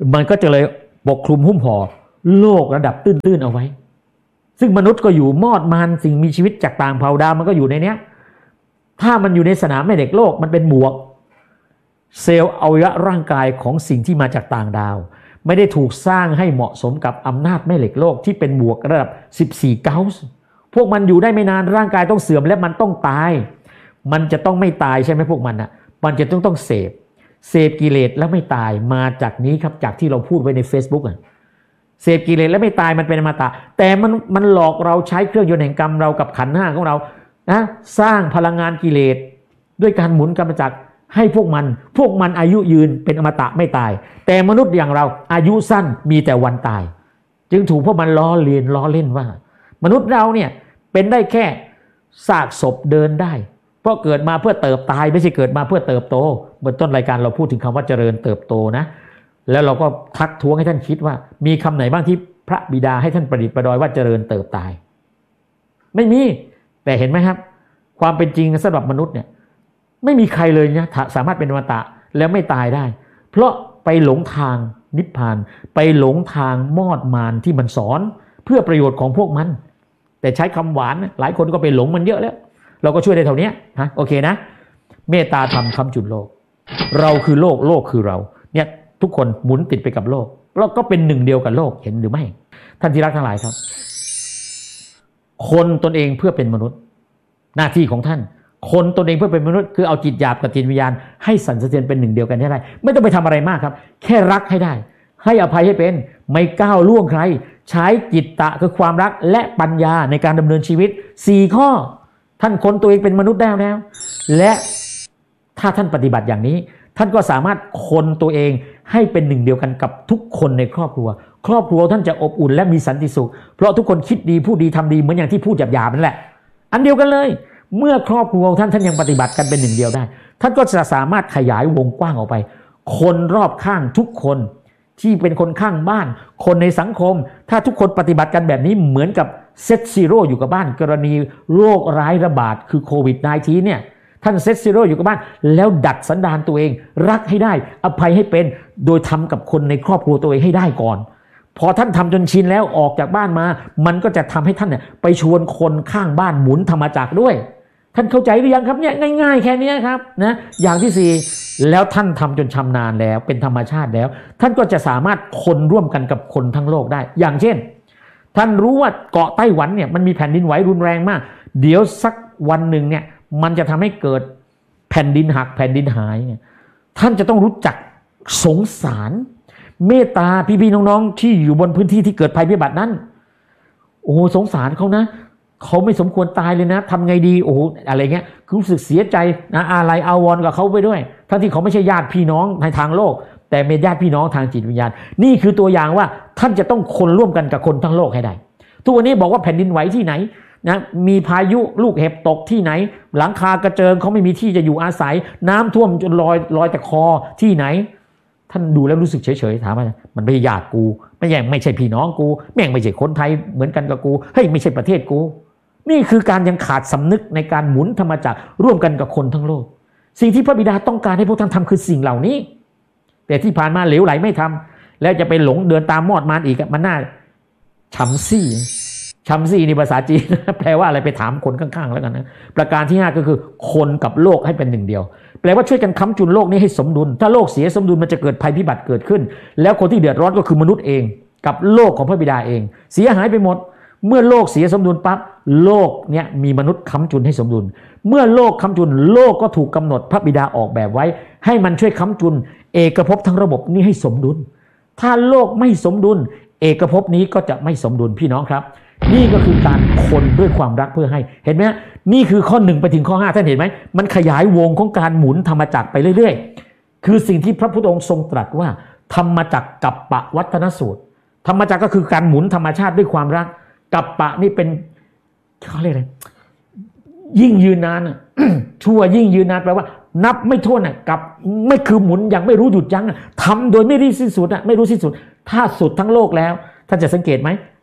มันก็จะเลยปกคลุมหุ้มห่อโลกระดับตื้นๆเอาไว้ซึ่งมนุษย์ก็อยู่มอดมานสิ่งมีชีวิตจากต่างเผ่าดาวมันก็อยู่ในเนี้ยถ้ามันอยู่ในสนามแม่เหล็กโลกมันเป็นหมวกเซลล์อวัยวะร่างกายของสิ่งที่มาจากต่างดาวไม่ได้ถูกสร้างให้เหมาะสมกับอำนาจแม่เหล็กโลกที่เป็นหมวกระดับ14 เกาส์พวกมันอยู่ได้ไม่นานร่างกายต้องเสื่อมและมันต้องตายมันจะต้องไม่ตายใช่ไหมพวกมันอ่ะมันจะต้องเสพกิเลสแล้วไม่ตายมาจากนี้ครับจากที่เราพูดไว้ใน Facebook อ่ะเสพกิเลสแล้วไม่ตายมันเป็นอมตะแต่มันหลอกเราใช้เครื่องยนต์แห่งกรรมเรากับขันธ์ 5ของเรานะสร้างพลังงานกิเลสด้วยการหมุนกรรมจักรให้พวกมันอายุยืนเป็นอมตะไม่ตายแต่มนุษย์อย่างเราอายุสั้นมีแต่วันตายจึงถูกพวกมันล้อเล่นว่ามนุษย์เราเนี่ยเป็นได้แค่ซากศพเดินได้เพราะเกิดมาเพื่อเติบตายไม่ใช่เกิดมาเพื่อเติบโตเมื่อต้นรายการเราพูดถึงคำว่าเจริญเติบโตนะแล้วเราก็ทักท้วงให้ท่านคิดว่ามีคำไหนบ้างที่พระบิดาให้ท่านประดิษฐ์ประดอยว่าเจริญเติบตายไม่มีแต่เห็นไหมครับความเป็นจริงสำหรับมนุษย์เนี่ยไม่มีใครเลยนะสามารถเป็นอมตะแล้วไม่ตายได้เพราะไปหลงทางนิพพานไปหลงทางมอดมานที่มันสอนเพื่อประโยชน์ของพวกมันแต่ใช้คำหวานหลายคนก็ไปหลงมันเยอะแล้วเราก็ช่วยได้เท่านี้ฮะโอเคนะเมตตาธรรมค้ำจุนโลกเราคือโลกโลกคือเราเนี่ยทุกคนหมุนติดไปกับโลกเราก็เป็นหนึ่งเดียวกับโลกเห็นหรือไม่ท่านที่รักทั้งหลายครับคนตนเองเพื่อเป็นมนุษย์หน้าที่ของท่านคนตนเองเพื่อเป็นมนุษย์คือเอาจิตหยาบกับจิตวิญญาณให้สั่นสะเทือนเป็นหนึ่งเดียวกันให้ได้ไม่ต้องไปทำอะไรมากครับแค่รักให้ได้ให้อภัยให้เป็นไม่ก้าวล่วงใครใช้จิตตะคือความรักและปัญญาในการดำเนินชีวิต4ข้อท่านคนตัวเองเป็นมนุษย์ได้แล้วและถ้าท่านปฏิบัติอย่างนี้ท่านก็สามารถคนตัวเองให้เป็นหนึ่งเดียวกันกับทุกคนในครอบครัวท่านจะอบอุ่นและมีสันติสุขเพราะทุกคนคิดดีพูดดีทำดีเหมือนอย่างที่พูดหยาบๆนั่นแหละอันเดียวกันเลยเมื่อครอบครัวท่านยังปฏิบัติกันเป็นหนึ่งเดียวได้ท่านก็จะสามารถขยายวงกว้างออกไปคนรอบข้างทุกคนที่เป็นคนข้างบ้านคนในสังคมถ้าทุกคนปฏิบัติกันแบบนี้เหมือนกับเซตซีโร่อยู่กับบ้านกรณีโรคร้ายระบาดคือโควิด-19 เนี่ยท่านเซตซีโร่อยู่กับบ้านแล้วดัดสันดานตัวเองรักให้ได้อภัยให้เป็นโดยทำกับคนในครอบครัวตัวเองให้ได้ก่อนพอท่านทำจนชินแล้วออกจากบ้านมามันก็จะทำให้ท่านเนี่ยไปชวนคนข้างบ้านหมุนธรรมจักรด้วยท่านเข้าใจหรือยังครับเนี่ยง่ายๆแค่นี้ครับนะอย่างที่4แล้วท่านทำจนชำนาญแล้วเป็นธรรมชาติแล้วท่านก็จะสามารถคนร่วมกันกับคนทั้งโลกได้อย่างเช่นท่านรู้ว่าเกาะไต้หวันเนี่ยมันมีแผ่นดินไหวรุนแรงมากเดี๋ยวสักวันหนึ่งเนี่ยมันจะทำให้เกิดแผ่นดินหักแผ่นดินหายท่านจะต้องรู้จักสงสารเมตตาพี่ๆน้องๆที่อยู่บนพื้นที่ที่เกิดภัยพิบัตินั้นโอ้สงสารเขานะเขาไม่สมควรตายเลยนะทำไงดีโอ้อะไรเงี้ยรู้สึกเสียใจนะอะไรอาวรณ์กับเขาไปด้วยทั้งที่เขาไม่ใช่ญาติพี่น้องในทางโลกแต่เป็นญาติพี่น้องทางจิตวิญญาณนี่คือตัวอย่างว่าท่านจะต้องคนร่วมกันกับคนทั้งโลกให้ได้ทุกวันนี้บอกว่าแผ่นดินไหวที่ไหนนะมีพายุลูกเห็บตกที่ไหนหลังคากระเจิงเขาไม่มีที่จะอยู่อาศัยน้ำท่วมจนลอยแต่คอที่ไหนท่านดูแล้วรู้สึกเฉยๆถามว่ามันไม่ใช่ญาติกูไม่ใช่พี่น้องกูแม่งไม่ใช่คนไทยเหมือนกันกับกูเฮ้ยไม่ใช่ประเทศกูนี่คือการยังขาดสำนึกในการหมุนธรรมจักรร่วมกันกับคนทั้งโลกสิ่งที่พระบิดาต้องการให้พวกท่านทำคือสิ่งเหล่านี้แต่ที่ผ่านมาเหลวไหลไม่ทำแล้วจะไปหลงเดินตามมอดมานอีกมันน่าช้ำซี่นี่ภาษาจีนแปลว่าอะไรไปถามคนข้างๆแล้วกันนะประการที่5ก็คือคนกับโลกให้เป็นหนึ่งเดียวแปลว่าช่วยกันค้ำจุนโลกนี้ให้สมดุลถ้าโลกเสียสมดุลมันจะเกิดภัยพิบัติเกิดขึ้นแล้วคนที่เดือดร้อนก็คือมนุษย์เองกับโลกของพระบิดาเองเสียหายไปหมดเมื่อโลกเสียสมดุลปั๊บโลกเนี่ยมีมนุษย์ค้ำจุนให้สมดุลเมื่อโลกค้ำจุนโลกก็ถูกกำหนดพระบิดาออกแบบไว้ให้มันช่วยค้ำจุนเอกภพทั้งระบบนี้ให้สมดุลถ้าโลกไม่สมดุลเอกภพนี้ก็จะไม่สมดุลพี่น้องครับนี่ก็คือการคนด้วยความรักเพื่อให้เห็นไหมนี่คือข้อ1ไปถึงข้อ5ท่านเห็นไหมมันขยายวงของการหมุนธรรมจักรไปเรื่อยๆคือสิ่งที่พระพุทธองค์ทรงตรัสว่าธรรมจักรกัปปวัฏนสูตรธรรมจักรก็คือการหมุนธรรมชาติด้วยความรักกัปปะนี่เป็นเขาเรียกอะไรยิ่งยืนนาน ชั่วยิ่งยืนนานแปลว่านับไม่ถ้วนกับไม่คือหมุนอย่างไม่รู้หยุดยั้งทำโดยไม่รู้สิ้นสุดไม่รู้สิ้นสุดถ้าสุดทั้งโลกแล้วท่านจะสังเกตไหม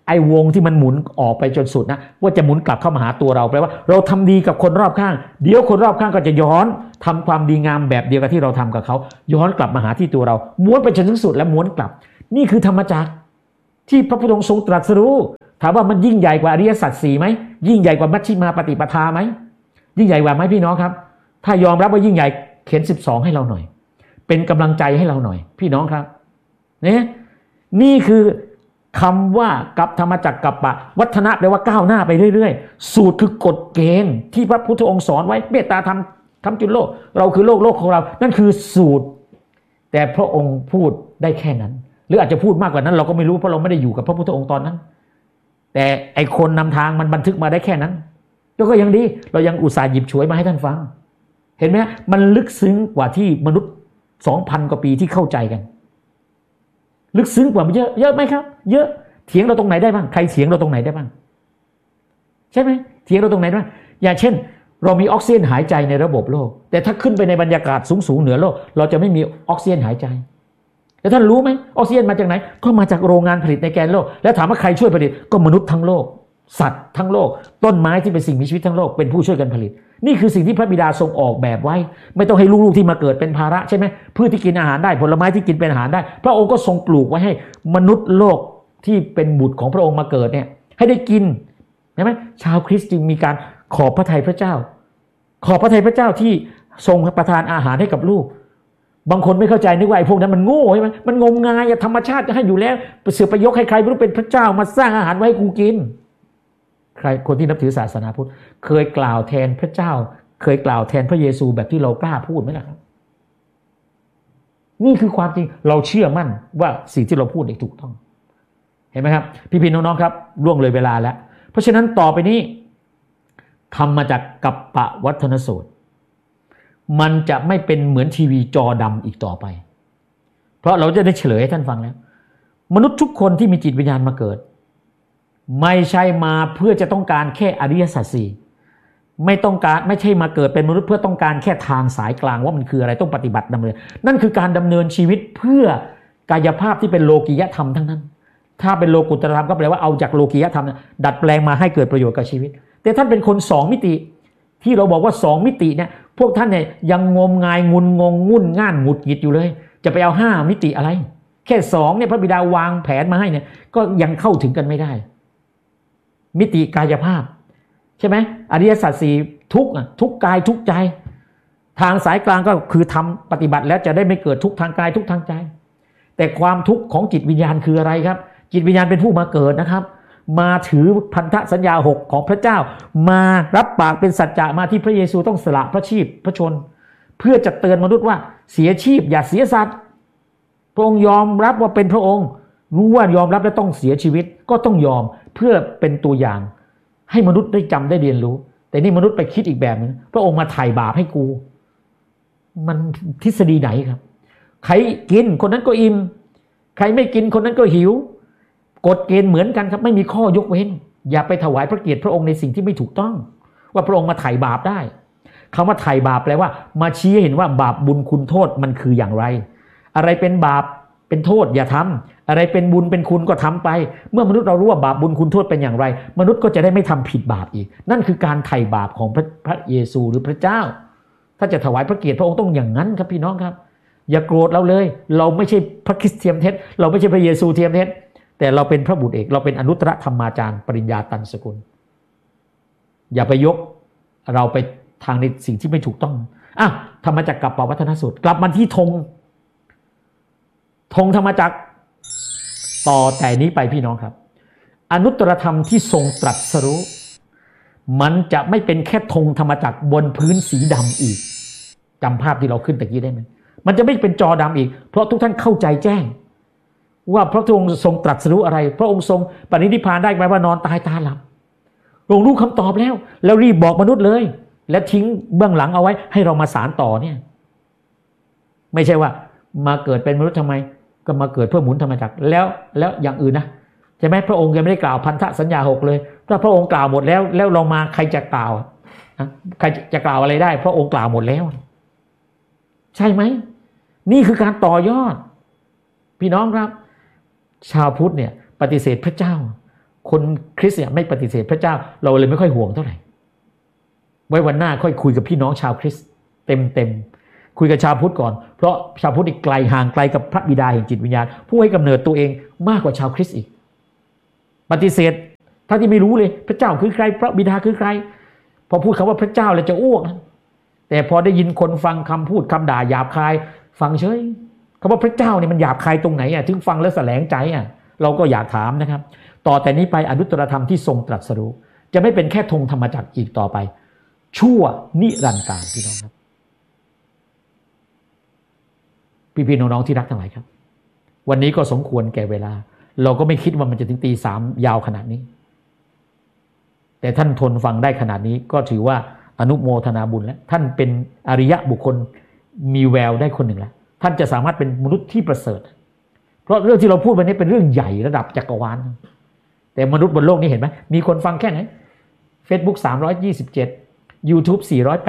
ไอ้วงที่มันหมุนออกไปจนสุดนะว่าจะหมุนกลับเข้ามาหาตัวเราแปลว่าเราทำดีกับคนรอบข้างเดี๋ยวคนรอบข้างก็จะย้อนทำความดีงามแบบเดียวกับที่เราทำกับเขาย้อนกลับมาหาที่ตัวเราม้วนไปจนถึงสุดแล้วม้วนกลับนี่คือธรรมจักรที่พระพุทธองค์ทรงตรัสรู้ถามว่ามันยิ่งใหญ่กว่าอริยสัจสี่ไหมยิ่งใหญ่กว่ามัชฌิมาปฏิปทาไหมยิ่งใหญ่กว่าไหมพี่น้องครับถ้ายอมรับว่ายิ่งใหญ่เขียน12ให้เราหน่อยเป็นกำลังใจให้เราหน่อยพี่น้องครับเนี่ยนี่คือคำว่ากับธรรมจักรกัปปะวัฒนะแปลว่าก้าวหน้าไปเรื่อยๆสูตรคือกฎเกณฑ์ที่พระพุทธองค์สอนไว้เมตตาธรรมทำจุลโลกเราคือโลกโลกของเรานั่นคือสูตรแต่พระองค์พูดได้แค่นั้นหรืออาจจะพูดมากกว่านั้นเราก็ไม่รู้เพราะเราไม่ได้อยู่กับพระพุทธองค์ตอนนั้นแต่ไอคนนำทางมันบันทึกมาได้แค่นั้นแล้วก็ยังดีเรายังอุตส่าห์หยิบฉวยมาให้ท่านฟังเห็นไหมมันลึกซึ้งกว่าที่มนุษย์ 2,000 กว่าปีที่เข้าใจกันลึกซึ้งกว่ามันเยอะไหมครับเยอะเถียงเราตรงไหนได้บ้างใครเถียงเราตรงไหนได้บ้างใช่ไหมเถียงเราตรงไหนบ้างอย่างเช่นเรามีออกซิเจนหายใจในระบบโลกแต่ถ้าขึ้นไปในบรรยากาศสูงเหนือโลกเราจะไม่มีออกซิเจนหายใจแล้วท่านรู้ไหมออกซิเจนมาจากไหนก็มาจากโรงงานผลิตในแกนโลกแล้วถามว่าใครช่วยผลิตก็มนุษย์ทั้งโลกสัตว์ทั้งโลกต้นไม้ที่เป็นสิ่งมีชีวิตทั้งโลกเป็นผู้ช่วยกันผลิตนี่คือสิ่งที่พระบิดาทรงออกแบบไว้ไม่ต้องให้ลูกๆที่มาเกิดเป็นภาระใช่ไหมพืชที่กินอาหารได้ผลไม้ที่กินเป็นอาหารได้พระองค์ก็ทรงปลูกไว้ให้มนุษย์โลกที่เป็นบุตรของพระองค์มาเกิดเนี่ยให้ได้กินใช่ไหมชาวคริสต์จึงมีการขอบพระทัยพระเจ้าขอบพระทัยพระเจ้าที่ทรงประทานอาหารให้กับลูกบางคนไม่เข้าใจนึกว่าไอ้พวกนั้นมันโง่ใช่ไหมมันงมงายธรรมชาติจะให้อยู่แล้วเสือไปยกให้ใครไม่รู้เป็นพระเจ้ามาสร้างอาหารไว้ให้กูกินใครคนที่นับถือศาสนาพุทธเคยกล่าวแทนพระเจ้าเคยกล่าวแทนพระเยซูแบบที่เรากล้าพูดไหมล่ะครับนี่คือความจริงเราเชื่อมั่นว่าสิ่งที่เราพูดเนี่ยถูกต้องเห็นไหมครับพี่ๆน้องๆครับล่วงเลยเวลาแล้วเพราะฉะนั้นต่อไปนี้ทำมาจากกัปปะวัฒนสูตรมันจะไม่เป็นเหมือนทีวีจอดำอีกต่อไปเพราะเราจะได้เฉลยให้ท่านฟังแล้วมนุษย์ทุกคนที่มีจิตวิญญาณมาเกิดไม่ใช่มาเพื่อจะต้องการแค่อริยสัจสี่ไม่ต้องการไม่ใช่มาเกิดเป็นมนุษย์เพื่อต้องการแค่ทางสายกลางว่ามันคืออะไรต้องปฏิบัติดำเนินนั่นคือการดำเนินชีวิตเพื่อกายภาพที่เป็นโลกียธรรมทั้งนั้นถ้าเป็นโลกุตตรธรรมก็แปลว่าเอาจากโลกียธรรมดัดแปลงมาให้เกิดประโยชน์กับชีวิตแต่ท่านเป็นคน2มิติที่เราบอกว่า2มิติเนี่ยพวกท่านเนี่ยยังงมงายงุนงงงุ่นง่านหงุดหงิดอยู่เลยจะไปเอา5มิติอะไรแค่2เนี่ยพระบิดาวางแผนมาให้เนี่ยก็ยังเข้าถึงกันไม่ได้มิติกายภาพใช่ไหมอริยสัจสี่ทุกกายทุกใจทางสายกลางก็คือทำปฏิบัติแล้วจะได้ไม่เกิดทุกทางกายทุกทางใจแต่ความทุกข์ของจิตวิญญาณคืออะไรครับจิตวิญญาณเป็นผู้มาเกิดนะครับมาถือพันธสัญญา6ของพระเจ้ามารับปากเป็นสัจจะมาที่พระเยซูต้องสละพระชีพพระชนเพื่อจะเตือนมนุษย์ว่าเสียชีพอย่าเสียสัตว์พระองค์ยอมรับว่าเป็นพระองค์รู้ว่ายอมรับและต้องเสียชีวิตก็ต้องยอมเพื่อเป็นตัวอย่างให้มนุษย์ได้จำได้เรียนรู้แต่นี่มนุษย์ไปคิดอีกแบบนึงพระองค์มาไถ่บาปให้กูมันทฤษฎีไหนครับใครกินคนนั้นก็อิ่มใครไม่กินคนนั้นก็หิวกฎเกณฑ์เหมือนกันครับไม่มีข้อยกเว้นอย่าไปถวายพระเกียรติพระองค์ในสิ่งที่ไม่ถูกต้องว่าพระองค์มาไถ่บาปได้คำว่าไถ่บาปแปลว่ามาชี้ให้เห็นว่าบาปบุญคุณโทษมันคืออย่างไรอะไรเป็นบาปเป็นโทษอย่าทำอะไรเป็นบุญเป็นคุณก็ทำไปเมื่อมนุษย์เรารู้ว่าบาปบุญคุณโทษเป็นอย่างไรมนุษย์ก็จะได้ไม่ทำผิดบาปอีกนั่นคือการไถ่บาปของพระเยซูหรือพระเจ้าถ้าจะถวายพระเกียรติพระองค์ต้องอย่างนั้นครับพี่น้องครับอย่าโกรธเราเลยเราไม่ใช่พระคริสต์เทียมเท็จเราไม่ใช่พระเยซูเทียมเท็จแต่เราเป็นพระบุตรเอกเราเป็นอนุตตรธรรมาจารย์ปริญญาตันสกุลอย่าไปยกเราไปทางในสิ่งที่ไม่ถูกต้องธรรมจักรกัปปวัฒนสูตรกลับมาที่ธงธรรมจักรต่อแต่นี้ไปพี่น้องครับอนุตตรธรรมที่ทรงตรัสรู้มันจะไม่เป็นแค่ธงธรรมจักรบนพื้นสีดำอีกจำภาพที่เราขึ้นตะกี้ได้ไหมมันจะไม่เป็นจอดำอีกเพราะทุกท่านเข้าใจแจ้งว่าพระองค์ทรงตรัสรู้อะไรพระองค์ทรงปรินิพพานได้ไหมว่านอนตายตาหลับพระองค์รู้คำตอบแล้วรีบบอกมนุษย์เลยและทิ้งเบื้องหลังเอาไว้ให้เรามาสานต่อเนี่ยไม่ใช่ว่ามาเกิดเป็นมนุษย์ทำไมก็มาเกิดเพื่อหมุนธรรมจักรแล้วอย่างอื่นนะใช่ไหมพระองค์ยังไม่ได้กล่าวพันธสัญญา6เลยถ้าพระองค์กล่าวหมดแล้วเรามาใครจะกล่าวใครจะกล่าวอะไรได้พระองค์กล่าวหมดแล้วใช่ไหมนี่คือการต่อยอดพี่น้องครับชาวพุทธเนี่ยปฏิเสธพระเจ้าคนคริสต์เนี่ยไม่ปฏิเสธพระเจ้าเราเลยไม่ค่อยห่วงเท่าไหร่ไว้วันหน้าค่อยคุยกับพี่น้องชาวคริสต์เต็มคุยกับชาวพุทธก่อนเพราะชาวพุทธไกลห่างไกลกับพระบิดาแห่งจิตวิญญาณผู้ให้กำเนิดตัวเองมากกว่าชาวคริสต์อีกปฏิเสธถ้าที่ไม่รู้เลยพระเจ้าคือใครพระบิดาคือใครพอพูดคำว่าพระเจ้าแล้วจะอ้วกแต่พอได้ยินคนฟังคำพูดคำด่าหยาบคายฟังเฉยคำว่าพระเจ้าเนี่ยมันหยาบคายตรงไหนอ่ะถึงฟังแล้วแสลงใจอ่ะเราก็อยากถามนะครับต่อแต่นี้ไปอนุตตรธรรมที่ทรงตรัสรู้จะไม่เป็นแค่ธงธรรมจักรอีกต่อไปชั่วนิรันดร์กาลพี่น้องครับพี่ๆน้องๆที่รักทั้งหลายครับวันนี้ก็สมควรแก่เวลาเราก็ไม่คิดว่ามันจะถึงตี 3ยาวขนาดนี้แต่ท่านทนฟังได้ขนาดนี้ก็ถือว่าอนุโมทนาบุญแล้วท่านเป็นอริยะบุคคลมีแววได้คนหนึ่งแล้วท่านจะสามารถเป็นมนุษย์ที่ประเสริฐเพราะเรื่องที่เราพูดวันนี้เป็นเรื่องใหญ่ระดับจักรวาลแต่มนุษย์บนโลกนี้เห็นไหมมีคนฟังแค่ไหน Facebook 327 YouTube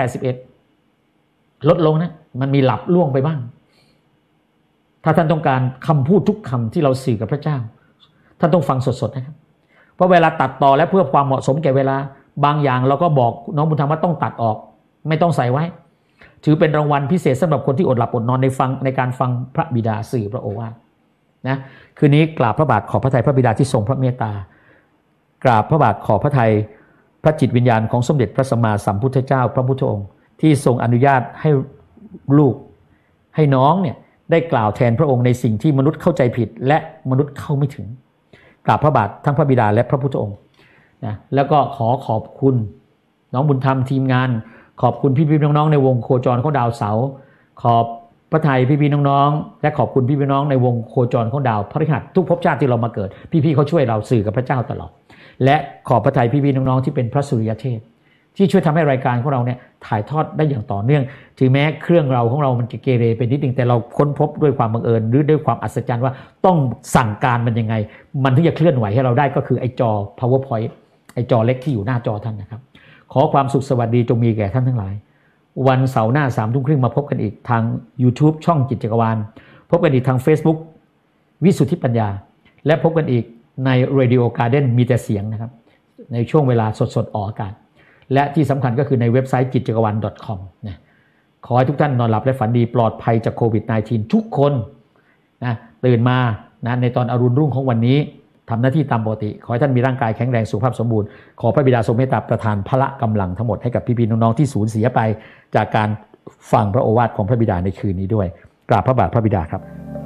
481ลดลงนะมันมีหลับล่วงไปบ้างถ้าท่านต้องการคำพูดทุกคำที่เราสื่อกับพระเจ้าท่านต้องฟังสดๆนะครับเพราะเวลาตัดต่อและเพื่อความเหมาะสมแก่เวลาบางอย่างเราก็บอกน้องบุญธรรมว่าต้องตัดออกไม่ต้องใส่ไว้ถือเป็นรางวัลพิเศษสำหรับคนที่อดหลับอดนอนในการฟังพระบิดาสื่อพระโอวาทนะคืนนี้กราบพระบาทขอพระทัยพระบิดาที่ทรงพระเมตตากราบพระบาทขอพระทัยพระจิตวิญญาณของสมเด็จพระสัมมาสัมพุทธเจ้าพระพุทธองค์ที่ทรงอนุญาตให้ลูกให้น้องเนี่ยได้กล่าวแทนพระองค์ในสิ่งที่มนุษย์เข้าใจผิดและมนุษย์เข้าไม่ถึงกราบพระบาททั้งพระบิดาและพระพุทธองค์นะแล้วก็ขอบคุณน้องบุญธรรมทีมงานขอบคุณพี่ๆน้องๆในวงโคจรของดาวเสาร์ขอบพระทัยพี่ๆน้องๆและขอบคุณพี่ๆน้องในวงโคจรของดาวพฤหัสทุกภพชาติที่เรามาเกิดพี่ๆเขาช่วยเราสื่อกับพระเจ้าตลอดและขอบพระทัยพี่ๆน้องๆที่เป็นพระสุริยเทพที่ช่วยทำให้รายการของเราเนี่ยถ่ายทอดได้อย่างต่อเนื่องถึงแม้เครื่องเราของเรามันเกเรไปนิดนึงแต่เราค้นพบด้วยความบังเอิญหรือด้วยความอัศจรรย์ว่าต้องสั่งการมันยังไงมันถึงจะเคลื่อนไหวให้เราได้ก็คือไอ้จอ PowerPoint ไอ้จอเล็กที่อยู่หน้าจอท่านนะครับขอความสุขสวัสดีจงมีแก่ท่านทั้งหลายวันเสาร์หน้า 3:30 น.มาพบกันอีกทาง YouTube ช่องจิตจักรวาลพบกันอีกทาง Facebook วิสุทธิปัญญาและพบกันอีกใน Radio Garden มีแต่เสียงนะครับในช่วงเวลาสดๆออกอากาศและที่สำคัญก็คือในเว็บไซต์จิตจักรวาล .com นะขอให้ทุกท่านนอนหลับและฝันดีปลอดภัยจากโควิด -19 ทุกคนนะตื่นมานะในตอนอรุณรุ่งของวันนี้ทำหน้าที่ตามปกติขอให้ท่านมีร่างกายแข็งแรงสุขภาพสมบูรณ์ขอพระบิดาทรงเมตตาประทานพละกำลังทั้งหมดให้กับพี่ๆน้องๆที่สูญเสียไปจากการฟังพระโอวาทของพระบิดาในคืนนี้ด้วยกราบพระบาทพระบิดาครับ